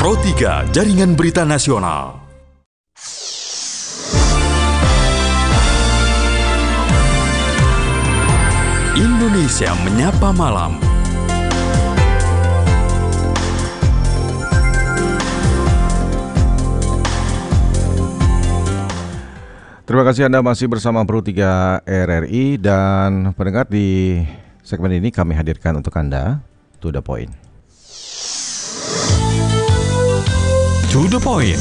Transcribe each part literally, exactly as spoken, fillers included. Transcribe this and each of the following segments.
Pro tiga, Jaringan Berita Nasional. Indonesia Menyapa Malam. Terima kasih Anda masih bersama Pro tiga R R I, dan pendengar, di segmen ini kami hadirkan untuk Anda To The Point. To The Point.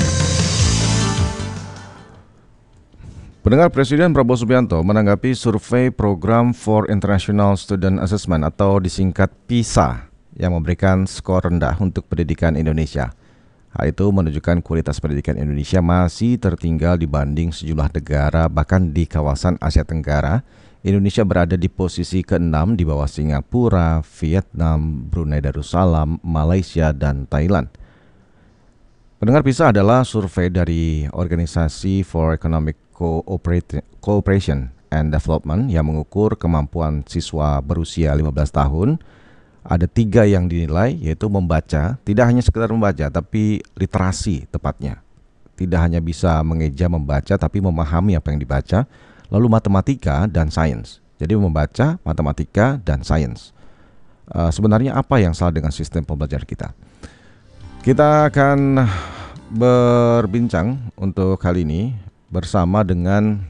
Pendengar, Presiden Prabowo Subianto menanggapi survei Program for International Student Assessment atau disingkat PISA yang memberikan skor rendah untuk pendidikan Indonesia. Hal itu menunjukkan kualitas pendidikan Indonesia masih tertinggal dibanding sejumlah negara, bahkan di kawasan Asia Tenggara. Indonesia berada di posisi keenam di bawah Singapura, Vietnam, Brunei Darussalam, Malaysia, dan Thailand. Pendengar, PISA adalah survei dari Organisasi for Economic Cooperation and Development yang mengukur kemampuan siswa berusia lima belas tahun. Ada tiga yang dinilai, yaitu membaca, tidak hanya sekedar membaca, tapi literasi tepatnya. Tidak hanya bisa mengeja membaca, tapi memahami apa yang dibaca. Lalu matematika dan sains. Jadi membaca, matematika, dan sains. Uh, sebenarnya apa yang salah dengan sistem pembelajaran kita? Kita akan berbincang untuk kali ini bersama dengan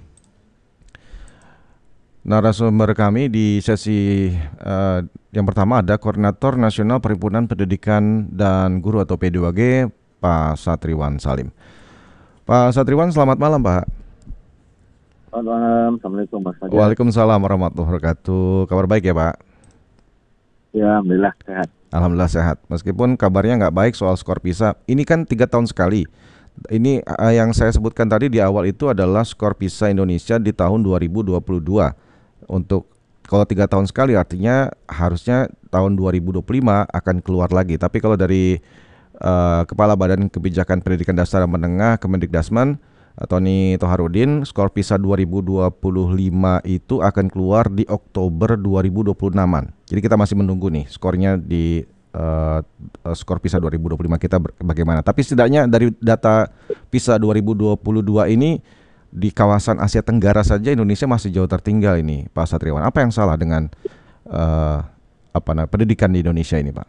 narasumber kami di sesi uh, yang pertama. Ada Koordinator Nasional Perhimpunan Pendidikan dan Guru atau P dua G, Pak Satriwan Salim. Pak Satriwan, selamat malam Pak. Selamat malam, Assalamualaikum Mas Fajar. Waalaikumsalam warahmatullahi wabarakatuh. Kabar baik ya Pak? Ya, Alhamdulillah sehat. Alhamdulillah sehat. Meskipun kabarnya nggak baik soal skor PISA. Ini kan tiga tahun sekali. Ini uh, yang saya sebutkan tadi di awal itu adalah skor PISA Indonesia di tahun dua ribu dua puluh dua. Untuk kalau tiga tahun sekali artinya harusnya tahun dua ribu dua puluh lima akan keluar lagi. Tapi kalau dari uh, Kepala Badan Kebijakan Pendidikan Dasar dan Menengah Kemendikdasmen, Tony Toharudin, skor PISA dua ribu dua puluh lima itu akan keluar di Oktober dua ribu dua puluh enam-an. Jadi kita masih menunggu nih skornya di uh, skor PISA dua ribu dua puluh lima kita bagaimana. Tapi setidaknya dari data PISA dua ribu dua puluh dua ini, di kawasan Asia Tenggara saja Indonesia masih jauh tertinggal ini, Pak Satriwan. Apa yang salah dengan uh, apa nah, pendidikan di Indonesia ini, Pak?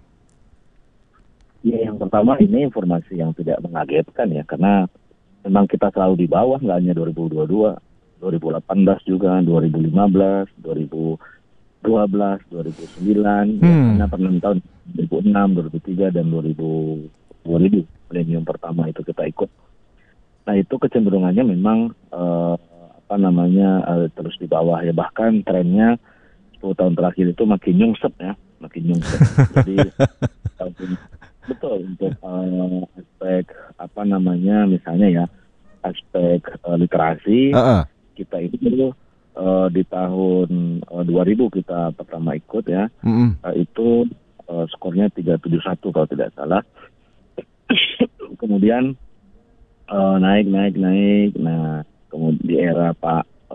Ya, yang pertama ini informasi yang tidak mengagetkan ya, karena memang kita selalu di bawah, nggak hanya dua ribu dua puluh dua, dua ribu delapan belas juga, dua ribu lima belas, dua ribu dua belas, dua ribu sembilan, hmm. ya, karena per enam tahun, dua ribu enam, dua ribu tiga, dan dua ribu dua ribu, milenium pertama itu kita ikut. Nah itu kecenderungannya memang uh, apa namanya uh, terus di bawah ya, bahkan trennya sepuluh tahun terakhir itu makin nyungsep ya, makin nyungsep. Jadi betul untuk uh, aspek apa namanya misalnya ya aspek uh, literasi uh-uh. kita itu uh, di tahun uh, dua ribu kita pertama ikut ya, uh-uh. uh, itu uh, skornya tiga tujuh satu kalau tidak salah. Kemudian Uh, naik naik naik nah kemudian di era Pak